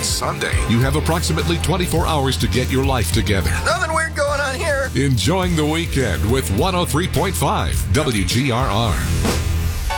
Sunday, you have approximately 24 hours to get your life together. Nothing weird going on here. Enjoying the weekend with 103.5 WGRR.